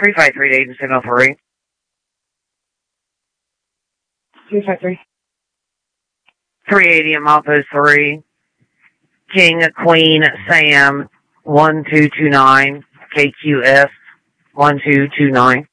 353 to Agent 703. 353. 380 at Milepost 3. King, Queen, Sam, 1229, KQS, 1229.